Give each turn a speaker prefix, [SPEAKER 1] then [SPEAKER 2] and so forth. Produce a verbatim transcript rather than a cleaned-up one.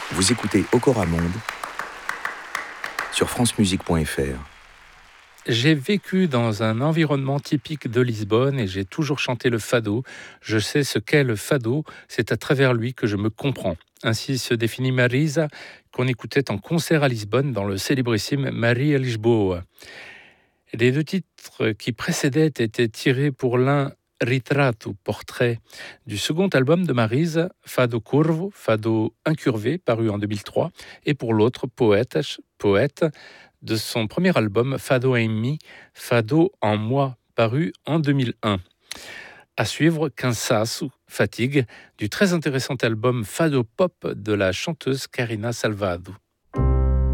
[SPEAKER 1] Vous écoutez Okora Monde sur francemusique point f r.
[SPEAKER 2] J'ai vécu dans un environnement typique de Lisbonne et j'ai toujours chanté le fado. Je sais ce qu'est le fado, c'est à travers lui que je me comprends. Ainsi se définit Marisa, qu'on écoutait en concert à Lisbonne dans le célébrissime Maria Lisboa. Les deux titres qui précédaient étaient tirés pour l'un Retrato, portrait, du second album de Marisa, Fado Curvo, Fado incurvé, paru en deux mille trois, et pour l'autre, Poetas, Poète, de son premier album Fado em Mi, Fado en moi, paru en deux mille un. À suivre, Cansaço, Fatigue, du très intéressant album Fado Pop de la chanteuse Karina Salvado.